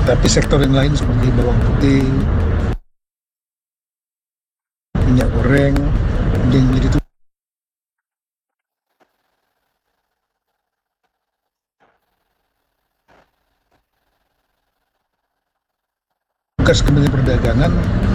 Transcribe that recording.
Tapi sektor yang lain seperti bawang putih, minyak goreng, yang jadi tugas Kementerian Perdagangan